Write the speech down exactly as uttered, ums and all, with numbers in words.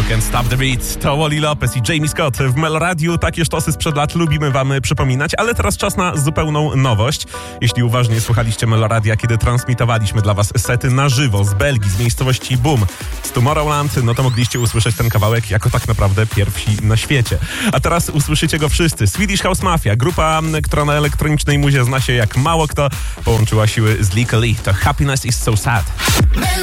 Can't Stop the Beat. To Wally Lopez i Jamie Scott w Meloradiu. Takie sztosy sprzed lat lubimy wam przypominać, ale teraz czas na zupełną nowość. Jeśli uważnie słuchaliście Meloradia, kiedy transmitowaliśmy dla was sety na żywo z Belgii, z miejscowości Boom, z Tomorrowland, no to mogliście usłyszeć ten kawałek jako tak naprawdę pierwsi na świecie. A teraz usłyszycie go wszyscy. Swedish House Mafia, grupa, która na elektronicznej muzie zna się jak mało kto, połączyła siły z Lee Kelly. To Happiness is so sad.